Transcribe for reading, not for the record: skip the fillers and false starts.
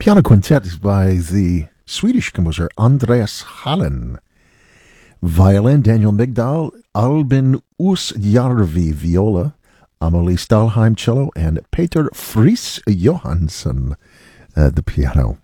Piano Quintet is by the Swedish composer Andreas Hallen. Violin, Daniel Migdal, Albin Oosjärvi, viola, Amelie Stahlheim, cello, and Peter Fries Johansson, the piano.